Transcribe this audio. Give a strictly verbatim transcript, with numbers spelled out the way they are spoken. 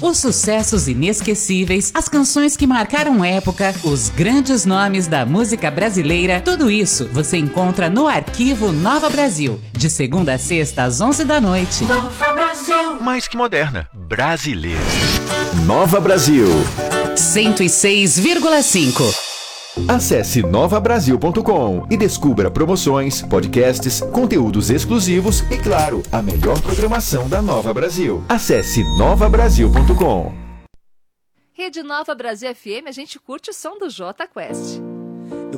Os sucessos inesquecíveis, as canções que marcaram época, os grandes nomes da música brasileira, tudo isso você encontra no Arquivo Nova Brasil, de segunda a sexta às onze da noite. Nova Brasil. Mais que moderna, brasileira. Nova Brasil. cento e seis vírgula cinco. Acesse nova brasil ponto com e descubra promoções, podcasts, conteúdos exclusivos e, claro, a melhor programação da Nova Brasil. Acesse nova brasil ponto com. Rede Nova Brasil F M, a gente curte o som do Jota Quest.